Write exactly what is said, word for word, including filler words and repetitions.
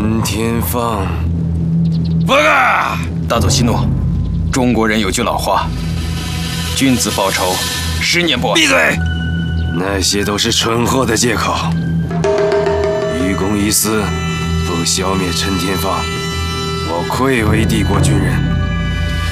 陈天放， 报告，大佐息怒。中国人有句老话：君子报仇，十年不晚。 闭嘴！那些都是蠢货的借口。愚公移私，不消灭陈天放，我愧为帝国军人。